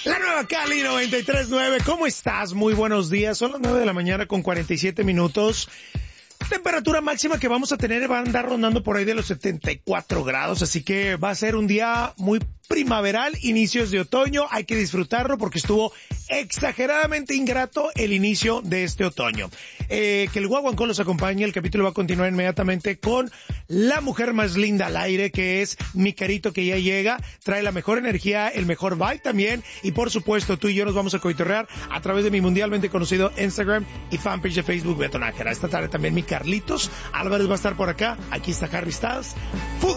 La nueva Cali 93.9, ¿cómo estás? Muy buenos días, son las 9 de la mañana con 47 minutos. Temperatura máxima que vamos a tener va a andar rondando por ahí de los 74 grados, así que va a ser un día muy primaveral, inicios de otoño, hay que disfrutarlo porque estuvo exageradamente ingrato el inicio de este otoño. Que el guaguancó los acompañe, el capítulo va a continuar inmediatamente con la mujer más linda al aire, que es mi Carito, que ya llega, trae la mejor energía, el mejor vibe también, y por supuesto tú y yo nos vamos a coitorrear a través de mi mundialmente conocido Instagram y fanpage de Facebook Beto Nájera. Esta tarde también mi Carlitos Álvarez va a estar por acá, aquí está Harry Styles.